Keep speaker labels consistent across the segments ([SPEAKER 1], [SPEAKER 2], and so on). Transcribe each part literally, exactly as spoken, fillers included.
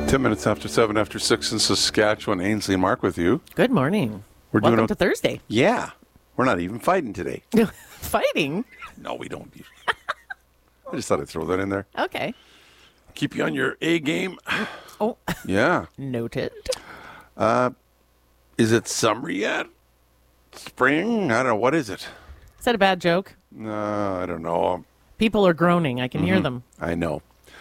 [SPEAKER 1] Ten minutes after seven, after six in Saskatchewan. Ainsley and Mark with you.
[SPEAKER 2] Good morning.
[SPEAKER 1] We're
[SPEAKER 2] Welcome
[SPEAKER 1] doing
[SPEAKER 2] to Thursday.
[SPEAKER 1] Yeah. We're not even fighting today.
[SPEAKER 2] Fighting?
[SPEAKER 1] No, we don't. I just thought I'd throw that in there.
[SPEAKER 2] Okay.
[SPEAKER 1] Keep you on your A game.
[SPEAKER 2] Oh,
[SPEAKER 1] Yeah.
[SPEAKER 2] noted.
[SPEAKER 1] Is it summer yet? Spring? I don't know. What is it?
[SPEAKER 2] Is that a bad joke?
[SPEAKER 1] No, I don't know.
[SPEAKER 2] People are groaning. I can hear them.
[SPEAKER 1] I know.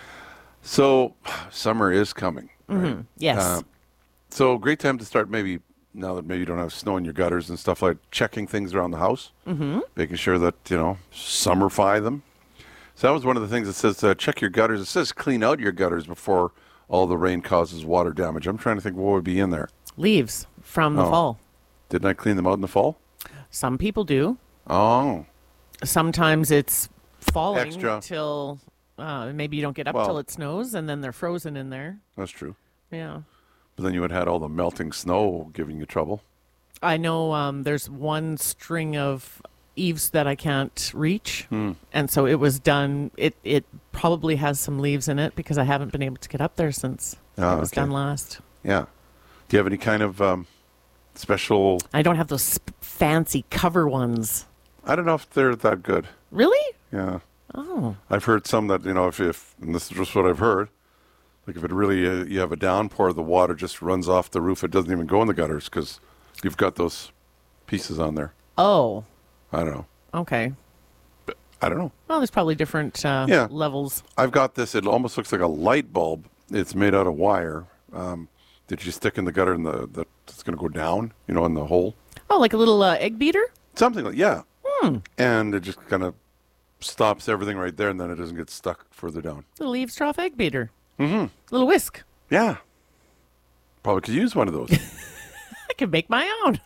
[SPEAKER 1] So, summer is coming. Right?
[SPEAKER 2] Yes.
[SPEAKER 1] Uh, so, great time to start maybe, now that maybe you don't have snow in your gutters and stuff, like checking things around the house. Mm-hmm. Making sure that, you know, summerify them. So that was one of the things that says uh, check your gutters. It says clean out your gutters before all the rain causes water damage. I'm trying to think what would be in there.
[SPEAKER 2] Leaves from the
[SPEAKER 1] Oh.
[SPEAKER 2] fall.
[SPEAKER 1] Didn't I clean them out in the fall?
[SPEAKER 2] Some people do.
[SPEAKER 1] Oh.
[SPEAKER 2] Sometimes it's falling
[SPEAKER 1] Extra.
[SPEAKER 2] till uh, maybe you don't get up
[SPEAKER 1] Well-
[SPEAKER 2] till it snows, and then they're frozen in there.
[SPEAKER 1] That's true.
[SPEAKER 2] Yeah.
[SPEAKER 1] But then you would have had all the melting snow giving you trouble.
[SPEAKER 2] I know um, there's one string of eaves that I can't reach,
[SPEAKER 1] Hmm.
[SPEAKER 2] and so it was done. It it probably has some leaves in it because I haven't been able to get up there since
[SPEAKER 1] Ah,
[SPEAKER 2] it was
[SPEAKER 1] okay.
[SPEAKER 2] done last.
[SPEAKER 1] Yeah. Do you have any kind of um, special...
[SPEAKER 2] I don't have those sp- fancy cover ones.
[SPEAKER 1] I don't know if they're that good.
[SPEAKER 2] Really?
[SPEAKER 1] Yeah.
[SPEAKER 2] Oh,
[SPEAKER 1] I've heard some that, you know, if, if and this is just what I've heard, like if it really, uh, you have a downpour, the water just runs off the roof. It doesn't even go in the gutters because you've got those pieces on there.
[SPEAKER 2] oh,
[SPEAKER 1] I don't know.
[SPEAKER 2] okay.
[SPEAKER 1] I don't know.
[SPEAKER 2] Well, there's probably different uh,
[SPEAKER 1] Yeah.
[SPEAKER 2] levels.
[SPEAKER 1] I've got this. It almost looks like a light bulb. It's made out of wire um, that you stick in the gutter and the, the it's going to go down, you know, in the hole.
[SPEAKER 2] Oh, like a little uh, egg beater?
[SPEAKER 1] Something like, yeah.
[SPEAKER 2] Hmm.
[SPEAKER 1] And it just kind of stops everything right there, and then it doesn't get stuck further down.
[SPEAKER 2] Little eavesdrop egg beater. Mm-hmm. Little whisk.
[SPEAKER 1] Yeah. Probably could use one of those.
[SPEAKER 2] I could make my own.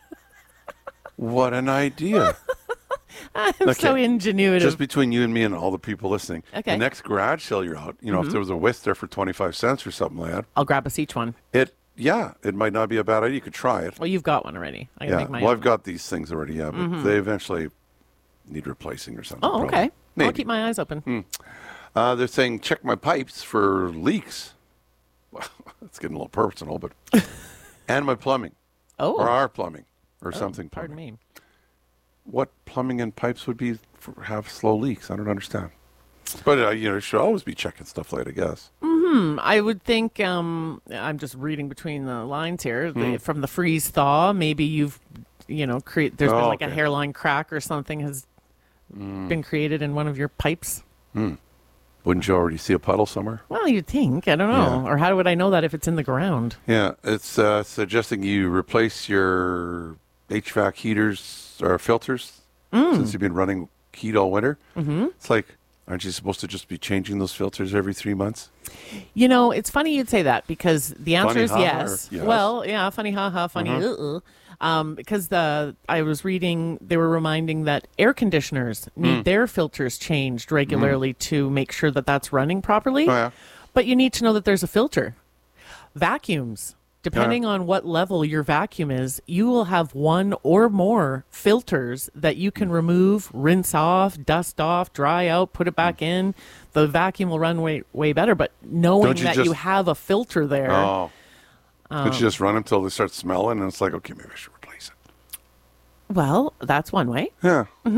[SPEAKER 1] What an idea.
[SPEAKER 2] I'm
[SPEAKER 1] Okay.
[SPEAKER 2] so ingenuitive.
[SPEAKER 1] Just between you and me and all the people listening.
[SPEAKER 2] Okay.
[SPEAKER 1] The next garage sale you're out, you know, if there was a whisk there for twenty-five cents or something like that,
[SPEAKER 2] I'll grab us each one.
[SPEAKER 1] it, yeah, it might not be a bad idea. You could try it.
[SPEAKER 2] Well, you've got one already. I can
[SPEAKER 1] Yeah.
[SPEAKER 2] make my
[SPEAKER 1] Well,
[SPEAKER 2] own.
[SPEAKER 1] I've got these things already, yeah, but they eventually need replacing or something.
[SPEAKER 2] Oh,
[SPEAKER 1] probably.
[SPEAKER 2] okay. I'll
[SPEAKER 1] Maybe.
[SPEAKER 2] keep my eyes open.
[SPEAKER 1] Hmm. Uh, they're saying check my pipes for leaks. Well, it's getting a little personal, but. And my plumbing.
[SPEAKER 2] Oh,
[SPEAKER 1] Or our plumbing. Or
[SPEAKER 2] oh,
[SPEAKER 1] something.
[SPEAKER 2] Pardon
[SPEAKER 1] plumbing.
[SPEAKER 2] me.
[SPEAKER 1] What plumbing and pipes would be for have slow leaks? I don't understand. But uh, you know, you should always be checking stuff like, I guess.
[SPEAKER 2] Hmm, I would think, um, I'm just reading between the lines here,
[SPEAKER 1] Hmm.
[SPEAKER 2] the, from the freeze thaw, maybe you've, you know, create. there's been
[SPEAKER 1] Oh,
[SPEAKER 2] like a
[SPEAKER 1] okay.
[SPEAKER 2] hairline crack or something has been created in one of your pipes.
[SPEAKER 1] Wouldn't you already see a puddle somewhere?
[SPEAKER 2] Well, you'd think. I don't know.
[SPEAKER 1] Yeah.
[SPEAKER 2] Or how would I know that if it's in the ground?
[SPEAKER 1] Yeah, it's uh, suggesting you replace your H V A C heaters or filters since you've been running heat all winter. Mm-hmm. It's like, aren't you supposed to just be changing those filters every three months?
[SPEAKER 2] You know, it's funny you'd say that because the answer
[SPEAKER 1] Funny
[SPEAKER 2] is
[SPEAKER 1] ha-ha
[SPEAKER 2] yes.
[SPEAKER 1] or yes?
[SPEAKER 2] Well, yeah, funny haha, funny uh-uh. Um, because the I was reading, they were reminding that air conditioners need
[SPEAKER 1] Hmm.
[SPEAKER 2] their filters changed regularly to make sure that that's running properly.
[SPEAKER 1] Oh, yeah.
[SPEAKER 2] But you need to know that there's a filter. Vacuums, depending on what level your vacuum is, you will have one or more filters that you can remove, rinse off, dust off, dry out, put it back in. The vacuum will run way way better. But knowing
[SPEAKER 1] Don't you
[SPEAKER 2] that
[SPEAKER 1] just-
[SPEAKER 2] you have a filter there.
[SPEAKER 1] Oh. Could you just run them until they start smelling and it's like, okay, maybe I should replace it?
[SPEAKER 2] Well, that's one way.
[SPEAKER 1] Yeah. Mm-hmm.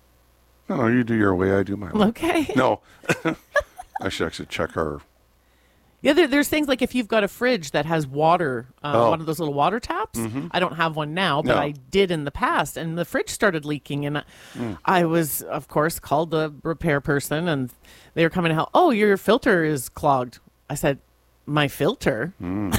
[SPEAKER 1] No, you do your way, I do my way.
[SPEAKER 2] Okay.
[SPEAKER 1] No. I should actually check our...
[SPEAKER 2] Yeah, there, there's things like if you've got a fridge that has water, uh,
[SPEAKER 1] Oh.
[SPEAKER 2] one of those little water taps. I don't have one now, but
[SPEAKER 1] No.
[SPEAKER 2] I did in the past, and the fridge started leaking, and I,
[SPEAKER 1] Mm.
[SPEAKER 2] I was, of course, called the repair person, and they were coming to help. Oh, your filter is clogged. I said, my filter?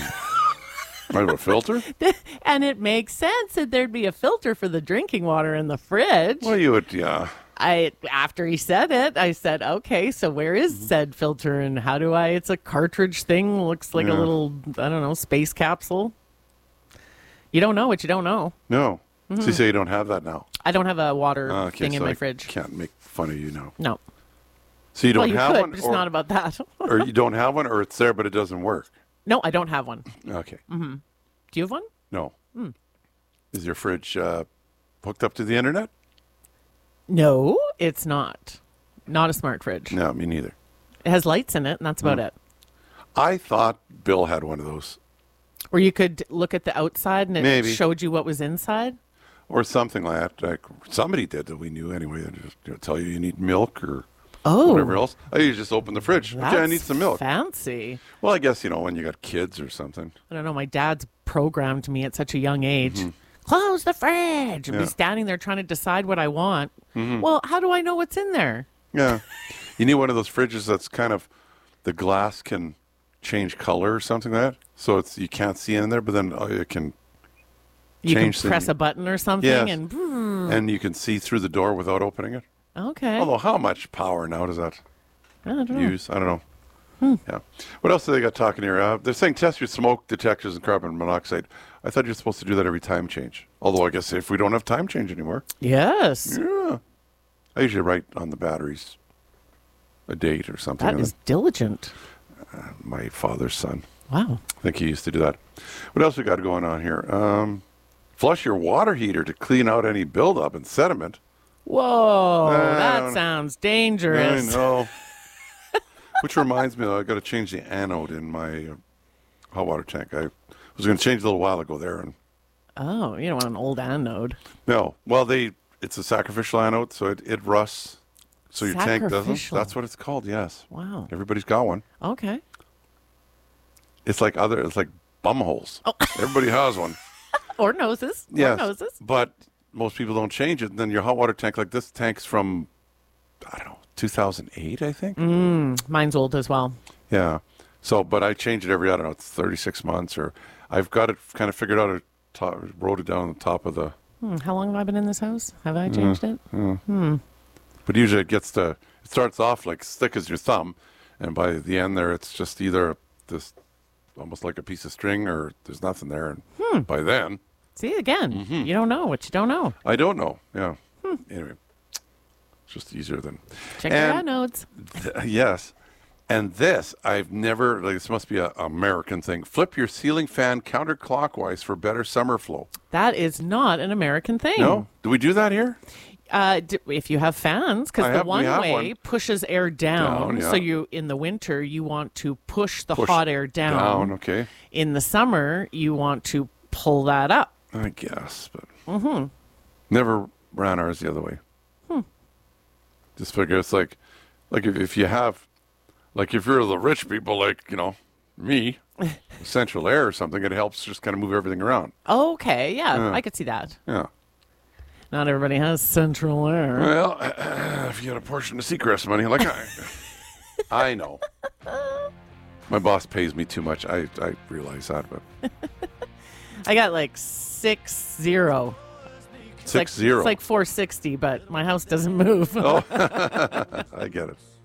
[SPEAKER 1] I have a filter?
[SPEAKER 2] And it makes sense that there'd be a filter for the drinking water in the fridge.
[SPEAKER 1] Well, you would, yeah.
[SPEAKER 2] I after he said it, I said, okay, so where is
[SPEAKER 1] Mm-hmm.
[SPEAKER 2] said filter and how do I? It's a cartridge thing, looks like
[SPEAKER 1] Yeah.
[SPEAKER 2] a little, I don't know, space capsule. You don't know what you don't know.
[SPEAKER 1] No.
[SPEAKER 2] Mm-hmm.
[SPEAKER 1] So you say you don't have that now?
[SPEAKER 2] I don't have a water
[SPEAKER 1] Ah, okay,
[SPEAKER 2] thing in
[SPEAKER 1] so
[SPEAKER 2] my
[SPEAKER 1] I
[SPEAKER 2] fridge.
[SPEAKER 1] can't make fun of you now.
[SPEAKER 2] No.
[SPEAKER 1] So you don't
[SPEAKER 2] Well, you
[SPEAKER 1] have
[SPEAKER 2] could,
[SPEAKER 1] one?
[SPEAKER 2] but it's
[SPEAKER 1] or,
[SPEAKER 2] not about that.
[SPEAKER 1] or you don't have one, or it's there, but it doesn't work?
[SPEAKER 2] No, I don't have one.
[SPEAKER 1] Okay.
[SPEAKER 2] Do you have one?
[SPEAKER 1] No.
[SPEAKER 2] Hmm.
[SPEAKER 1] Is your fridge uh, hooked up to the internet?
[SPEAKER 2] No, it's not. Not a smart fridge.
[SPEAKER 1] No, me neither.
[SPEAKER 2] It has lights in it, and that's about
[SPEAKER 1] Hmm.
[SPEAKER 2] it.
[SPEAKER 1] I thought Bill had one of those.
[SPEAKER 2] Or you could look at the outside and it
[SPEAKER 1] Maybe.
[SPEAKER 2] showed you what was inside?
[SPEAKER 1] Or something like that. Like somebody did that we knew anyway. They just you know, tell you you need milk or
[SPEAKER 2] Oh.
[SPEAKER 1] whatever else. Oh, you just open the fridge.
[SPEAKER 2] That's
[SPEAKER 1] Okay, I need some milk.
[SPEAKER 2] fancy.
[SPEAKER 1] Well, I guess, you know, when you got kids or something.
[SPEAKER 2] I don't know. My dad's programmed me at such a young age. Close the fridge. And
[SPEAKER 1] Yeah.
[SPEAKER 2] be standing there trying to decide what I want. Well, how do I know what's in there?
[SPEAKER 1] Yeah. You need one of those fridges that's kind of, the glass can change color or something like that. So it's you can't see in there, but then oh, it can,
[SPEAKER 2] You
[SPEAKER 1] Change
[SPEAKER 2] can press
[SPEAKER 1] the-
[SPEAKER 2] a button or something
[SPEAKER 1] Yes.
[SPEAKER 2] and
[SPEAKER 1] and you can see through the door without opening it.
[SPEAKER 2] okay.
[SPEAKER 1] Although, how much power now does that
[SPEAKER 2] I don't know.
[SPEAKER 1] use? I don't know. Yeah. What else do they got talking here? Uh, they're saying test your smoke detectors and carbon monoxide. I thought you're supposed to do that every time change. Although I guess if we don't have time change anymore.
[SPEAKER 2] Yes.
[SPEAKER 1] Yeah. I usually write on the batteries a date or something.
[SPEAKER 2] That
[SPEAKER 1] and
[SPEAKER 2] is diligent.
[SPEAKER 1] then my father's son.
[SPEAKER 2] Wow.
[SPEAKER 1] I think he used to do that. What else we got going on here? Um, flush your water heater to clean out any buildup and sediment.
[SPEAKER 2] Whoa.
[SPEAKER 1] I
[SPEAKER 2] that
[SPEAKER 1] don't-
[SPEAKER 2] sounds
[SPEAKER 1] I
[SPEAKER 2] dangerous.
[SPEAKER 1] know. Which reminds me, I got to change the anode in my uh, hot water tank. I was going to change a little while ago there, and
[SPEAKER 2] Oh, you don't want an old anode.
[SPEAKER 1] no. Well, they it's a sacrificial anode, so it, it rusts. So your tank doesn't.
[SPEAKER 2] Sacrificial.
[SPEAKER 1] That's what it's called. Yes.
[SPEAKER 2] Wow.
[SPEAKER 1] Everybody's got one.
[SPEAKER 2] Okay.
[SPEAKER 1] It's like other. It's like bum holes. Everybody has one.
[SPEAKER 2] Or noses. Or
[SPEAKER 1] Yes.
[SPEAKER 2] noses.
[SPEAKER 1] But most people don't change it. And then your hot water tank, like this tank's from, I don't know, two thousand eight, I think.
[SPEAKER 2] Mine's old as well.
[SPEAKER 1] Yeah. So, but I change it every, I don't know, it's thirty-six months, or I've got it kind of figured out. I top, wrote it down on the top of the,
[SPEAKER 2] Hmm, how long have I been in this house? Have I changed it?
[SPEAKER 1] but usually it gets to, it starts off like thick as your thumb. And by the end there, it's just either this, almost like a piece of string, or there's nothing there. And
[SPEAKER 2] Hmm.
[SPEAKER 1] by then,
[SPEAKER 2] See, again,
[SPEAKER 1] Mm-hmm.
[SPEAKER 2] you don't know what you don't know.
[SPEAKER 1] I don't know. Yeah.
[SPEAKER 2] Hmm.
[SPEAKER 1] Anyway, it's just easier than.
[SPEAKER 2] Check
[SPEAKER 1] And-
[SPEAKER 2] your anodes.
[SPEAKER 1] Th- yes. And this, I've never, like, this must be an American thing. Flip your ceiling fan counterclockwise for better summer flow.
[SPEAKER 2] That is not an American thing.
[SPEAKER 1] No? Do we do that here?
[SPEAKER 2] Uh, d- if you have fans,
[SPEAKER 1] I
[SPEAKER 2] because the
[SPEAKER 1] have- we
[SPEAKER 2] one
[SPEAKER 1] have
[SPEAKER 2] way
[SPEAKER 1] one.
[SPEAKER 2] pushes air down.
[SPEAKER 1] Down, yeah.
[SPEAKER 2] So you, in the winter, you want to push the
[SPEAKER 1] Push
[SPEAKER 2] hot air down.
[SPEAKER 1] Down, okay.
[SPEAKER 2] In the summer, you want to pull that up.
[SPEAKER 1] I guess, but mm-hmm. never ran ours the other way.
[SPEAKER 2] Hmm.
[SPEAKER 1] Just figure it's like, like if, if you have, like if you're the rich people, like, you know, me, central air or something, it helps just kind of move everything around.
[SPEAKER 2] Okay, yeah,
[SPEAKER 1] Yeah.
[SPEAKER 2] I could see that.
[SPEAKER 1] Yeah.
[SPEAKER 2] Not everybody has central air.
[SPEAKER 1] Well, if you had a portion of Seacrest money, like I, I know. My boss pays me too much. I, I realize that, but
[SPEAKER 2] I got like six zero. It's
[SPEAKER 1] six
[SPEAKER 2] like,
[SPEAKER 1] zero.
[SPEAKER 2] It's like four sixty, but my house doesn't move.
[SPEAKER 1] Oh, I get it.